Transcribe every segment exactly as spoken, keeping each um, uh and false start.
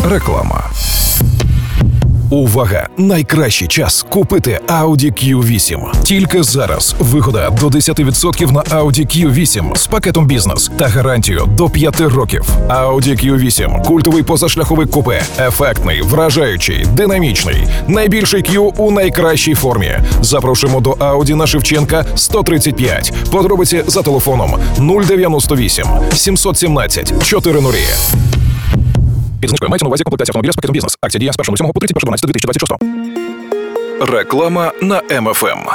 Реклама. Увага! Найкращий час купити Audi кью вісім. Тільки зараз вигода до десять відсотків на Audi кью вісім з пакетом бізнес та гарантію до п'яти років. Audi кью вісім – культовий позашляховий купе. Ефектний, вражаючий, динамічний. Найбільший Q у найкращій формі. Запрошуємо до Audi на Шевченка сто тридцять п'ять. Подробиці за телефоном нуль дев'яносто вісім сімсот сімнадцять чотириста. Під знижкою мається на увазі комплектація автомобіля з пакетом бізнес. Акція діє з першого лютого по тридцять перше дванадцяте дві тисячі двадцять шостого. Реклама на ем еф ем.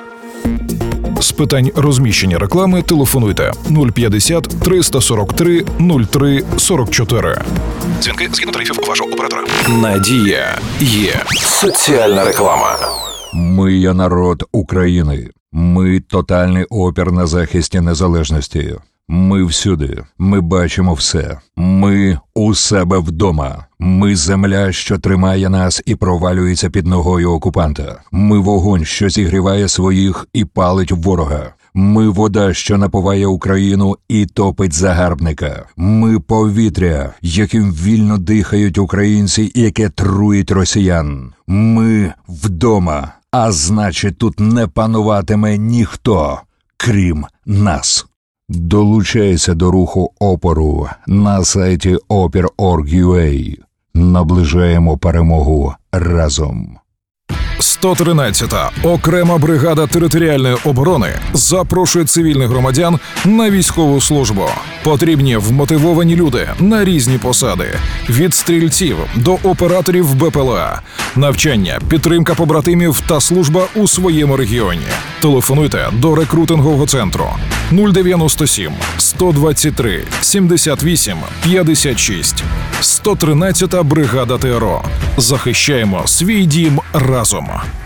З питань розміщення реклами телефонуйте нуль п'ятдесят триста сорок три нуль три сорок чотири. Дзвінки згідно тарифів вашого оператора. Надія є. Соціальна реклама. Ми є народ України. Ми тотальний опір на захисті незалежності. Ми всюди. Ми бачимо все. Ми у себе вдома. Ми земля, що тримає нас і провалюється під ногою окупанта. Ми вогонь, що зігріває своїх і палить ворога. Ми вода, що напуває Україну і топить загарбника. Ми повітря, яким вільно дихають українці і яке труїть росіян. Ми вдома, а значить тут не пануватиме ніхто, крім нас. Долучайся до руху опору на сайті опір крапка орг крапка ю а. Наближаємо перемогу разом. сто тринадцята окрема бригада територіальної оборони запрошує цивільних громадян на військову службу. Потрібні вмотивовані люди на різні посади. Від стрільців до операторів бе пе еле а. Навчання, підтримка побратимів та служба у своєму регіоні. Телефонуйте до рекрутингового центру нуль дев'яносто сім сто двадцять три сімдесят вісім п'ятдесят шість. сто тринадцята бригада те ер о. Захищаємо свій дім разом.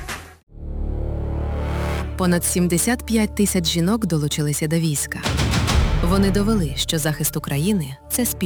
Понад сімдесят п'ять тисяч жінок долучилися до війська. Вони довели, що захист України – це спільна